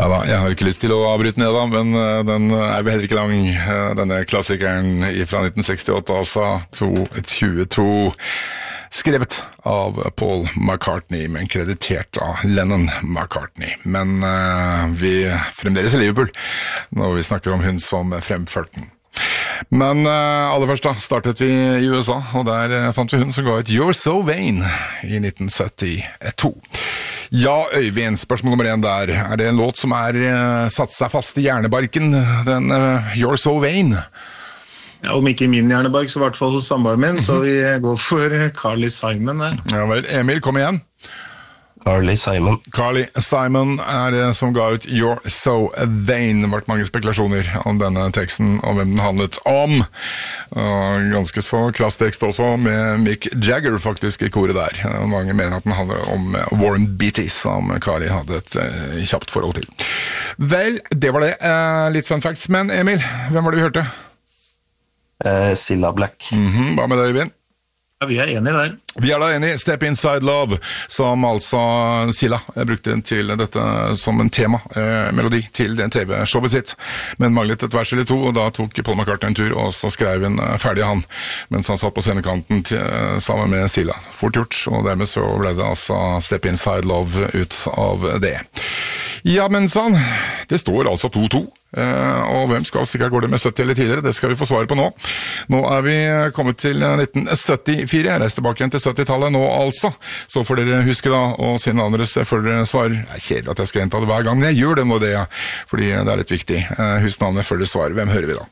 Ja da, jeg har ikke lyst til å avbryte ned da, men den jo heller ikke lang, denne klassikeren fra 1968, altså 22, skrevet av Paul McCartney, men kreditert av Lennon McCartney. Men vi fremdeles i Liverpool når vi snakker om hun som fremførte den. Men aller først da, startet vi i USA, og der fant vi hun som ga ut You're So Vain i 1972. Ja, Øyvind, spørsmål nummer 1 der. Det en låt som satt seg fast i hjernebarken, den You're So Vain? Ja, om ikke i min hjernebark, så i hvert fall hos samboeren min, så vi går for Carly Simon der. Ja vel, Emil, kom igjen. Carly Simon. Carly Simon det som ga ut You're So Vain. Det har vært mange spekulasjoner om denne teksten, og hvem den handlet om. Og ganske så klass tekst også, med Mick Jagger faktisk i koret der. Mange mener at den handler om Warren Beatty, som Carly hadde et kjapt forhold til. Vel, det var det. Litt fun facts, men Emil, hvem var det vi hørte? Cilla Black. Hva med deg, Øyvind? Ja, vi enige der. Vi da enige. Step Inside Love, som altså Cilla brukte til dette som en tema, melodi til den TV-showet sitt, men manglet et vers eller to, og da tok Paul McCartney en tur, og så skrev han ferdig han, mens han satt på scenekanten sammen med Cilla. Fort gjort, og dermed så ble det altså Step Inside Love ut av det. Ja, men sånn, det står altså 2-2. Og hvem skal sikkert gå det med 70 eller tidligere, det skal vi få svar på nå. Nå vi kommet til 1974, jeg reiser tilbake igjen til 70-tallet nå altså, så får dere huske da å si navnet deres før dere svarer. Det kjedelig at jeg skal gjenta det hver gang, men jeg gjør det nå det, fordi det litt viktig. Husk navnet før dere svarer. Hvem hører vi da?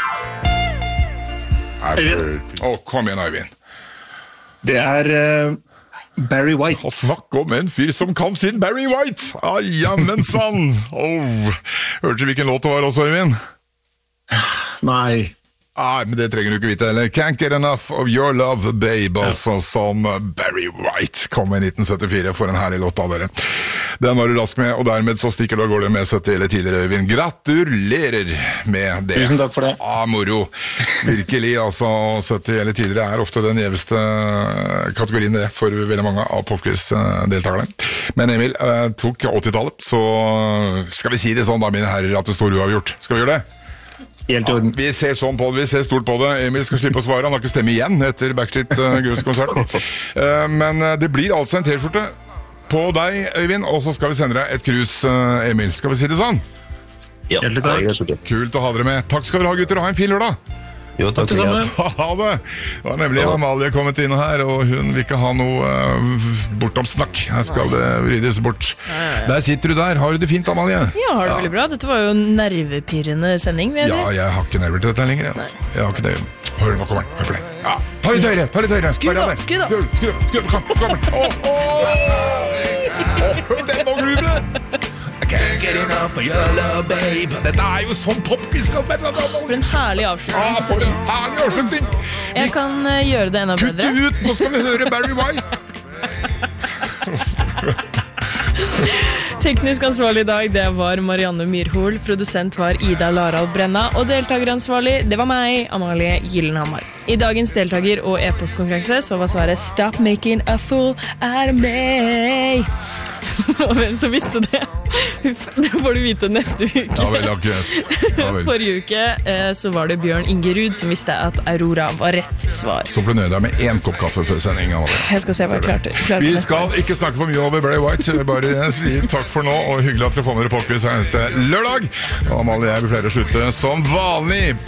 Øyvind. Kom igjen, Øyvind. Det Barry White. Og snakk om en fyr som kan sin Barry White. Jamen sann. Hørte du hvilken låt det var også, Øyvind? Nei. Men det trenger du ikke vite heller. Can't Get Enough of Your Love, Babe, altså, som Barry White kom i 1974 for en herlig låt av dere. Den var du rask med, og dermed så stikker du av gårde med 70 eller tidligere, Øyvind. Gratulerer med det. Tusen takk for det. Moro. Virkelig, altså, 70 eller tidligere ofte den gjeveste kategorien det for veldig mange av popquiz-deltakerne. Men Emil tok 80-tallet, så skal vi si det sånn da, mine herrer, at det står uavgjort. Skal vi gjøre det? Vi ser sånn på det, vi ser stort på det. Emil skal slippe å svare, han har ikke stemme igjen etter Backstreet Girls-konserten. Men det blir altså en t-skjorte på deg, Øyvind, og så skal vi sende deg et krus, Emil. Skal vi si det sånn? Ja, hjertelig takk. Kult å ha dere med. Takk skal dere ha, gutter, og ha en fin lørdag. Jo, takk til sammen. Ha det. Det var nemlig Amalie kommet inn her, og hun vil ikke ha noe bortom snakk. Her skal det ryddes bort. Der sitter du der. Har du det fint, Amalie? Ja, har det veldig bra. Dette var jo en nervepirrende sending. Ja, jeg har ikke nerver til dette lenger. Altså. Jeg har ikke det. Hør, nå kommer den. Hør for det. Ja. Ta litt høyre. Skru da. Hør den, nå gruer det. Can't get enough of your love, babe. Dette jo sånn popquiz skal være. For en herlig avslutning. For en herlig avslutning. Jeg kan gjøre det enda bedre. Kutt det ut, nå skal vi høre Barry White. Teknisk ansvarlig i dag, det var Marianne Myrhol. Produsent var Ida Larald Brenna. Og deltakeransvarlig, det var meg, Amalie Gyllenhammar. I dagens deltaker- og e-postkonkurranse så var svaret Stop making a fool out of me. Og hvem som visste det? Det får du vite neste uke. Ja vel, akkurat. Forrige uke så var det Bjørn Ingerud som visste at Aurora var rett svar. Så fornøyd deg med 1 kopp kaffe før sending. Jeg skal se hva jeg klarte. Vi skal ikke snakke for mye over Barry White, så vi bare sier takk for nå, og hyggelig at dere får med dere popquiz her neste lørdag. Og Amalie og jeg pleier å slutte som vanlig